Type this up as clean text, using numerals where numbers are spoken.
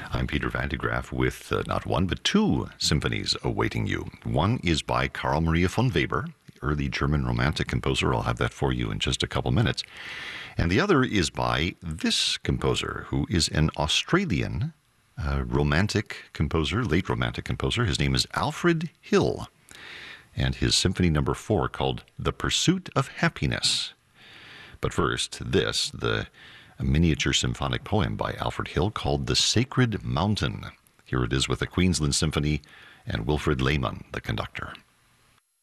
I'm Peter Van de Graaff with not one but two symphonies awaiting you. One is by Carl Maria von Weber, the early German romantic composer. I'll have that for you in just a couple minutes. And the other is by this composer, who is an Australian romantic composer, late romantic composer. His name is Alfred Hill, and his Symphony No. 4 called The Pursuit of Happiness. But first, a miniature symphonic poem by Alfred Hill called The Sacred Mountain. Here it is with the Queensland Symphony and Wilfrid Lehman, the conductor.